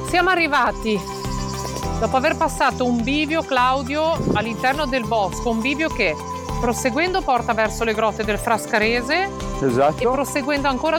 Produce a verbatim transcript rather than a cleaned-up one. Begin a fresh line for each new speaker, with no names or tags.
Siamo arrivati, dopo aver passato un bivio, Claudio, all'interno del bosco, un bivio che proseguendo porta verso le grotte del Frascarese
Esatto.
e proseguendo ancora